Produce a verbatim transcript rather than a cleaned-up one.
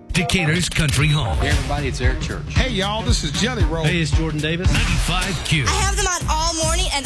Decatur's Country Home. Hey, everybody, it's Eric Church. Hey, y'all, this is Jelly Roll. Hey, it's Jordan Davis. ninety-five Q. I have them on all morning,